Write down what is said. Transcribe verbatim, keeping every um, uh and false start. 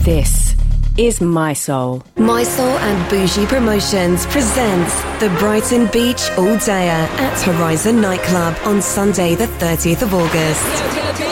This is My Soul. My Soul and Bougie Promotions presents the Brighton Beach All Dayer at Horizon Nightclub on Sunday the thirtieth of August.